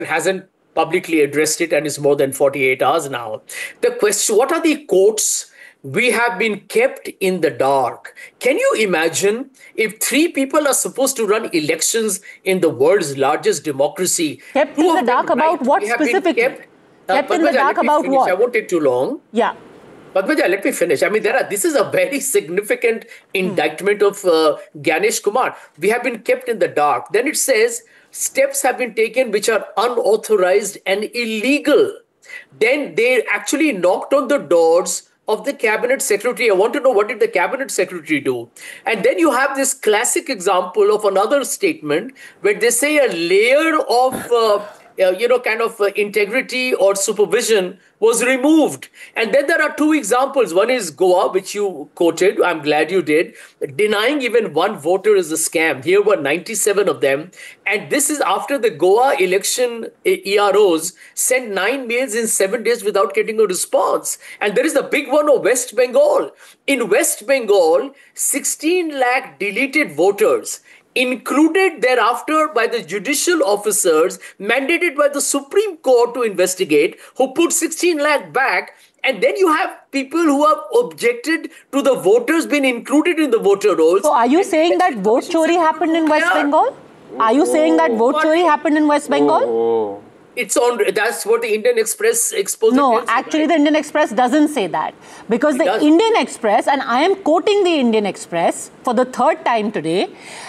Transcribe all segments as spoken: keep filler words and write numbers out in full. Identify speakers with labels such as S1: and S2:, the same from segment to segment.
S1: hasn't publicly addressed it and it's more than forty-eight hours now. The question, what are the quotes? We have been kept in the dark. Can you imagine if three people are supposed to run elections in the world's largest democracy?
S2: Kept in the dark about
S1: right?
S2: what specifically?
S1: Kept, uh,
S2: kept in the dark about
S1: finish.
S2: what?
S1: I won't take too long.
S2: Yeah.
S1: Padmaja, let me finish. I mean, there are. This is a very significant indictment of uh, Ganesh Kumar. We have been kept in the dark. Then it says steps have been taken which are unauthorized and illegal. Then they actually knocked on the doors of the cabinet secretary. I want to know, what did the cabinet secretary do? And then you have this classic example of another statement where they say a layer of uh, uh, you know kind of uh, integrity or supervision was removed. And then there are two examples. One is Goa, which you quoted. I'm glad you did. Denying even one voter is a scam. Here were ninety-seven of them. And this is after the Goa election E R Os sent nine mails in seven days without getting a response. And there is the big one of West Bengal. In West Bengal, sixteen lakh deleted voters, included thereafter by the judicial officers mandated by the Supreme Court to investigate, who put sixteen lakh back. And then you have people who have objected to the voters being included in the voter rolls.
S2: So are you saying that vote chori happened in West Bengal? Are you saying that vote chori happened in West Bengal?
S1: It's on. That's what the Indian Express exposed.
S2: No, actually, the Indian Express doesn't say that, because the
S1: does.
S2: Indian Express, and I am quoting the Indian Express for the third time today.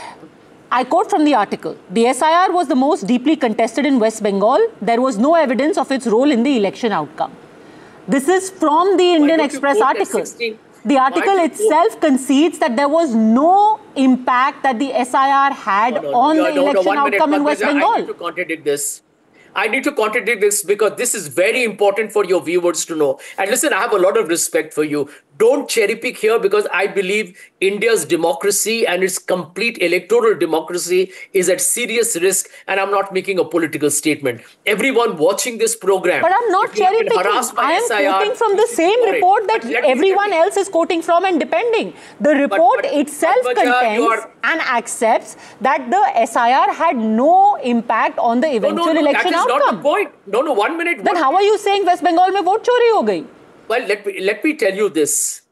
S2: I quote from the article: the S I R was the most deeply contested in West Bengal. There was no evidence of its role in the election outcome. This is from the Indian Express article. The article itself concedes that there was no impact that the S I R had
S1: no, no,
S2: on
S1: no,
S2: the
S1: no,
S2: election
S1: no,
S2: outcome
S1: minute,
S2: in West
S1: Padmaja,
S2: Bengal.
S1: I need to contradict this. I need to contradict this because this is very important for your viewers to know. And listen, I have a lot of respect for you. Don't cherry pick here, because I believe India's democracy and its complete electoral democracy is at serious risk. And I'm not making a political statement. Everyone watching this program.
S2: But I'm not cherry picking. I am
S1: S I R,
S2: quoting from the same report that everyone else is quoting from and depending. The report but, but, itself but, contends are, and accepts that the S I R had no impact on the eventual
S1: no, no, no,
S2: election outcome.
S1: That is not the point. No, no, one minute.
S2: Then
S1: one
S2: how are you saying West Bengal mein vote chori ho gayi?
S1: Well, let me, let me tell you this.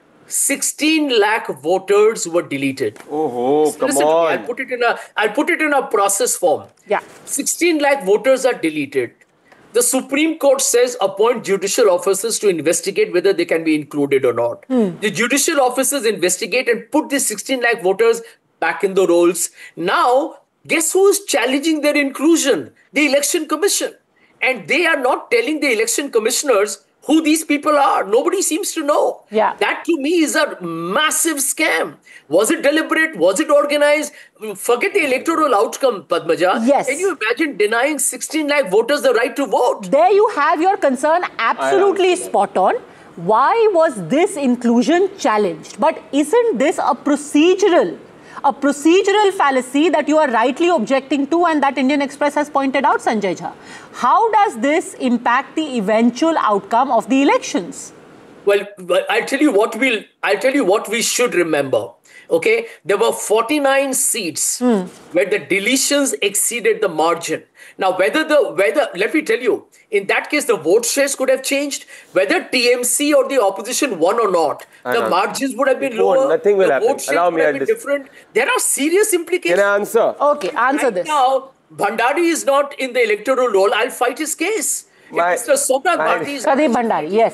S1: sixteen lakh voters were deleted.
S3: Oh, come
S1: Listen
S3: on.
S1: To me, I'll put it in a I'll put it in a process form.
S2: Yeah.
S1: sixteen lakh voters are deleted. The Supreme Court says appoint judicial officers to investigate whether they can be included or not.
S2: Hmm.
S1: The judicial officers investigate and put the sixteen lakh voters back in the rolls. Now, guess who is challenging their inclusion? The Election Commission. And they are not telling the election commissioners who these people are. Nobody seems to know.
S2: Yeah.
S1: That to me is a massive scam. Was it deliberate? Was it organized? Forget the electoral outcome, Padmaja.
S2: Yes.
S1: Can you imagine denying sixteen lakh voters the right to vote?
S2: There you have your concern absolutely spot on. Why was this inclusion challenged? But isn't this a procedural A procedural fallacy that you are rightly objecting to, and that Indian Express has pointed out, Sanjay Jha? How does this impact the eventual outcome of the elections?
S1: Well, I'll tell you what we'll, I'll tell you what we should remember. Okay, there were forty-nine seats hmm. where the deletions exceeded the margin. Now, whether the whether let me tell you, in that case, the vote shares could have changed. Whether T M C or the opposition won or not, I the know. margins would have been lower.
S3: Nothing will
S1: the
S3: happen.
S1: Vote shares
S3: Allow
S1: would
S3: me
S1: have been different. There are serious implications.
S3: Can I answer?
S2: Okay, answer
S1: right
S2: this.
S1: Now, Bhandari is not in the electoral roll. I'll fight his case.
S3: My,
S1: Mister Somnath Bharti is
S2: Pradeep Bhandari, yes.